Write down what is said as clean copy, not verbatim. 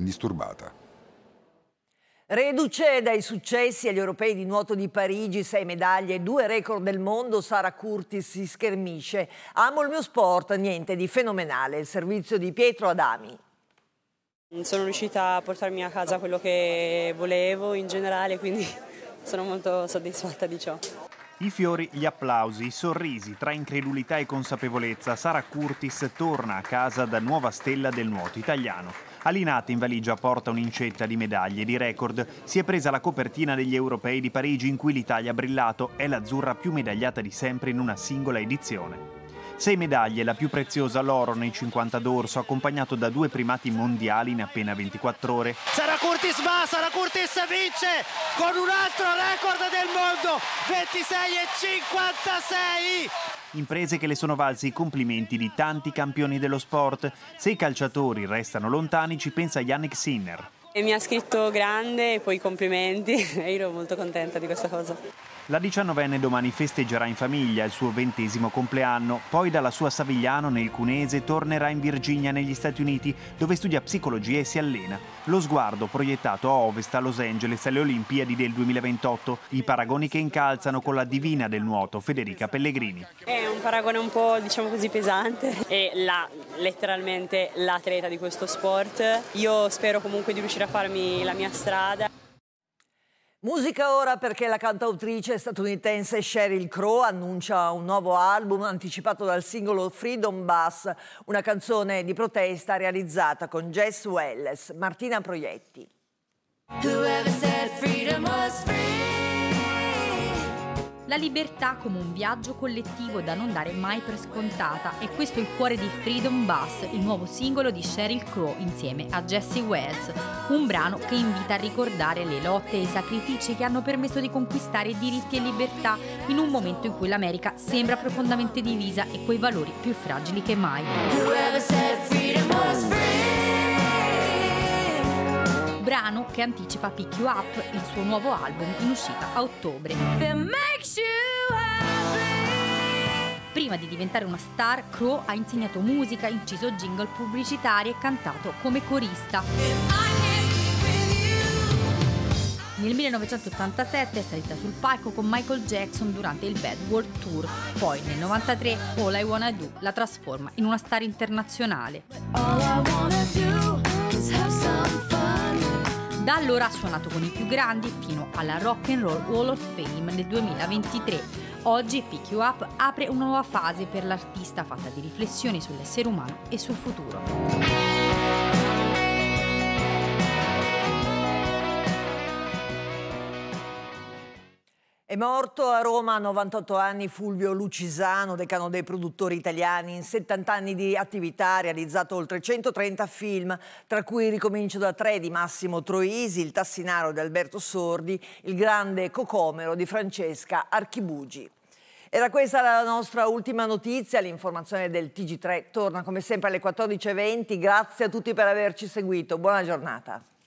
indisturbata. Reduce dai successi agli europei di nuoto di Parigi, 6 medaglie e 2 record del mondo, Sara Curtis si schermisce. Amo il mio sport, niente di fenomenale. Il servizio di Pietro Adami. Sono riuscita a portarmi a casa quello che volevo in generale, quindi sono molto soddisfatta di ciò. I fiori, gli applausi, i sorrisi, tra incredulità e consapevolezza, Sara Curtis torna a casa da nuova stella del nuoto italiano. A Linate in valigia porta un'incetta di medaglie e di record. Si è presa la copertina degli europei di Parigi in cui l'Italia ha brillato. È l'azzurra più medagliata di sempre in una singola edizione. 6 medaglie, la più preziosa l'oro nei 50 d'orso, accompagnato da 2 primati mondiali in appena 24 ore. Sara Curtis vince con un altro record del mondo, 26,56! Imprese che le sono valse i complimenti di tanti campioni dello sport. Se i calciatori restano lontani, ci pensa Yannick Sinner. E mi ha scritto grande e poi complimenti e io ero molto contenta di questa cosa. La 19enne domani festeggerà in famiglia il suo 20° compleanno, poi dalla sua Savigliano nel Cunese tornerà in Virginia negli Stati Uniti, dove studia psicologia e si allena. Lo sguardo proiettato a ovest a Los Angeles alle Olimpiadi del 2028, i paragoni che incalzano con la divina del nuoto Federica Pellegrini. È un paragone un po', diciamo così, pesante, è letteralmente l'atleta di questo sport. Io spero comunque di riuscire a farmi la mia strada. Musica ora, perché la cantautrice statunitense Sheryl Crow annuncia un nuovo album anticipato dal singolo Freedom Bus, una canzone di protesta realizzata con Jess Welles. Martina Proietti. La libertà come un viaggio collettivo da non dare mai per scontata, e questo è il cuore di Freedom Bus, il nuovo singolo di Sheryl Crow insieme a Jessie Wells, un brano che invita a ricordare le lotte e i sacrifici che hanno permesso di conquistare diritti e libertà in un momento in cui l'America sembra profondamente divisa e coi valori più fragili che mai. Brano che anticipa Pick You Up, il suo nuovo album in uscita a ottobre. Prima di diventare una star, Crow ha insegnato musica, inciso jingle pubblicitari e cantato come corista. Nel 1987 è salita sul palco con Michael Jackson durante il Bad World Tour. Poi nel 93 All I Wanna Do la trasforma in una star internazionale. Da allora ha suonato con i più grandi fino alla Rock and Roll Hall of Fame del 2023. Oggi Pick You Up apre una nuova fase per l'artista fatta di riflessioni sull'essere umano e sul futuro. È morto a Roma a 98 anni Fulvio Lucisano, decano dei produttori italiani. In 70 anni di attività ha realizzato oltre 130 film, tra cui Ricomincio da 3 di Massimo Troisi, Il Tassinaro di Alberto Sordi, Il grande Cocomero di Francesca Archibugi. Era questa la nostra ultima notizia. L'informazione del TG3 torna come sempre alle 14:20. Grazie a tutti per averci seguito. Buona giornata.